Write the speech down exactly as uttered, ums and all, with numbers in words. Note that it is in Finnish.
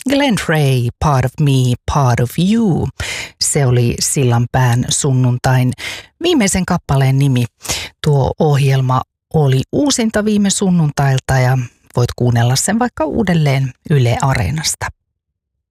Glenn Frey, Part of Me, Part of You. Se oli Sillanpään sunnuntain viimeisen kappaleen nimi. Tuo ohjelma oli uusinta viime sunnuntailta ja voit kuunnella sen vaikka uudelleen Yle Areenasta.